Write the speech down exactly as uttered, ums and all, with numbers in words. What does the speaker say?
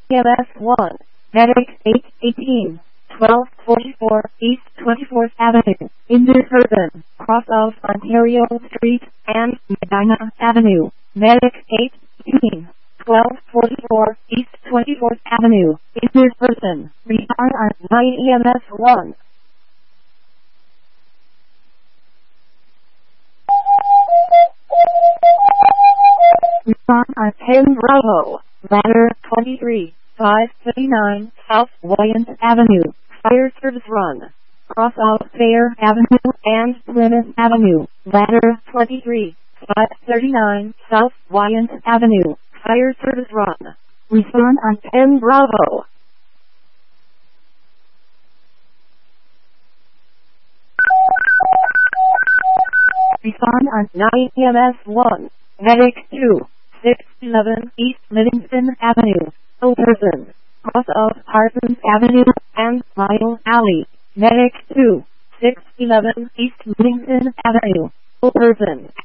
E M S one, Medic eight eighteen, twelve forty-four East twenty-fourth Avenue, Inderson, cross of Ontario Street and Medina Avenue, Medic eight eighteen, twelve forty-four East twenty-fourth Avenue, Inderson, respond on nine E M S one. Respond on ten Bravo, ladder twenty-three, five thirty-nine South Wyant Avenue, fire service run. Cross out Fair Avenue and Plymouth Avenue, ladder twenty-three, five thirty-nine South Wyant Avenue, fire service run. Respond on ten Bravo. Respond on nine E M S one, Medic two, six eleven East Livingston Avenue, Oberson, cross of Parsons Avenue and Mile Alley, Medic two, six eleven East Livingston Avenue, Oberson.